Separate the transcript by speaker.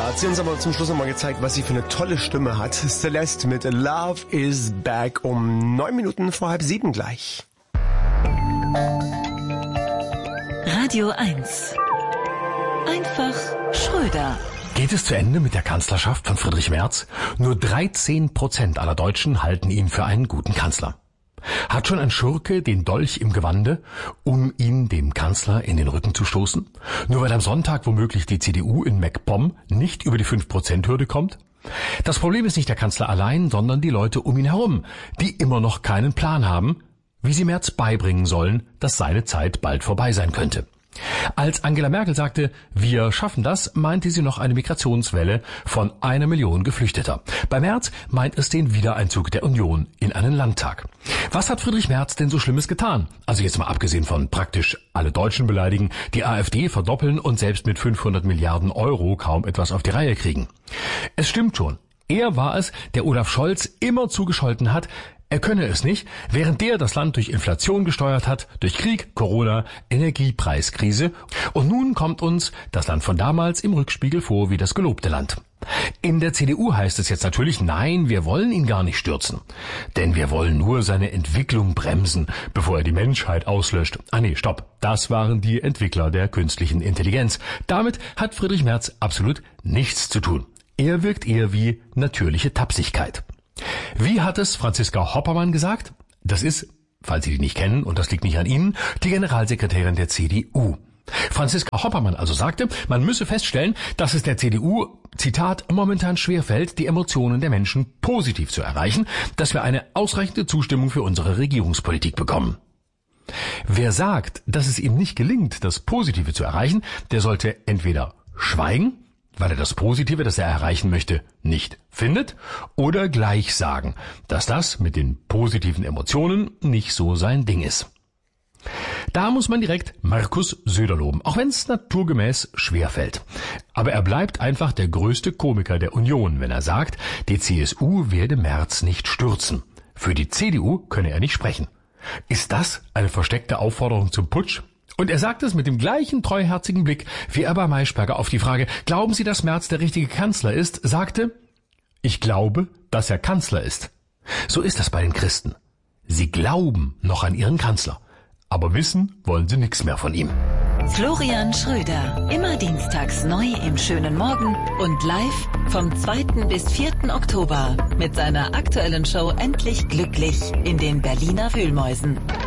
Speaker 1: Da hat sie uns aber zum Schluss nochmal gezeigt, was sie für eine tolle Stimme hat. Celeste mit Love is Back um 9 Minuten vor 6:30 gleich.
Speaker 2: Radio 1. Einfach Schröder.
Speaker 3: Geht es zu Ende mit der Kanzlerschaft von Friedrich Merz? Nur 13% aller Deutschen halten ihn für einen guten Kanzler. Hat schon ein Schurke den Dolch im Gewande, um ihn dem Kanzler in den Rücken zu stoßen? Nur weil am Sonntag womöglich die CDU in MacPom nicht über die 5%-Hürde kommt? Das Problem ist nicht der Kanzler allein, sondern die Leute um ihn herum, die immer noch keinen Plan haben, wie sie Merz beibringen sollen, dass seine Zeit bald vorbei sein könnte. Als Angela Merkel sagte, wir schaffen das, meinte sie noch eine Migrationswelle von 1 Million Geflüchteter. Bei Merz meint es den Wiedereinzug der Union in einen Landtag. Was hat Friedrich Merz denn so Schlimmes getan? Also jetzt mal abgesehen von praktisch alle Deutschen beleidigen, die AfD verdoppeln und selbst mit 500 Milliarden Euro kaum etwas auf die Reihe kriegen. Es stimmt schon. Er war es, der Olaf Scholz immer zugescholten hat, er könne es nicht, während der das Land durch Inflation gesteuert hat, durch Krieg, Corona, Energiepreiskrise. Und nun kommt uns das Land von damals im Rückspiegel vor wie das gelobte Land. In der CDU heißt es jetzt natürlich, nein, wir wollen ihn gar nicht stürzen. Denn wir wollen nur seine Entwicklung bremsen, bevor er die Menschheit auslöscht. Stopp. Das waren die Entwickler der künstlichen Intelligenz. Damit hat Friedrich Merz absolut nichts zu tun. Er wirkt eher wie natürliche Tapsigkeit. Wie hat es Franziska Hoppermann gesagt? Das ist, falls Sie die nicht kennen, und das liegt nicht an Ihnen, die Generalsekretärin der CDU. Franziska Hoppermann also sagte, man müsse feststellen, dass es der CDU, Zitat, momentan schwerfällt, die Emotionen der Menschen positiv zu erreichen, dass wir eine ausreichende Zustimmung für unsere Regierungspolitik bekommen. Wer sagt, dass es ihm nicht gelingt, das Positive zu erreichen, der sollte entweder schweigen, weil er das Positive, das er erreichen möchte, nicht findet, oder gleich sagen, dass das mit den positiven Emotionen nicht so sein Ding ist. Da muss man direkt Markus Söder loben, auch wenn es naturgemäß schwerfällt. Aber er bleibt einfach der größte Komiker der Union, wenn er sagt, die CSU werde Merz nicht stürzen. Für die CDU könne er nicht sprechen. Ist das eine versteckte Aufforderung zum Putsch? Und er sagt es mit dem gleichen treuherzigen Blick, wie er bei Maischberger auf die Frage, glauben Sie, dass Merz der richtige Kanzler ist, sagte, ich glaube, dass er Kanzler ist. So ist das bei den Christen. Sie glauben noch an ihren Kanzler, aber wissen wollen sie nichts mehr von ihm.
Speaker 2: Florian Schröder, immer dienstags neu im schönen Morgen und live vom 2. bis 4. Oktober mit seiner aktuellen Show Endlich Glücklich in den Berliner Wühlmäusen.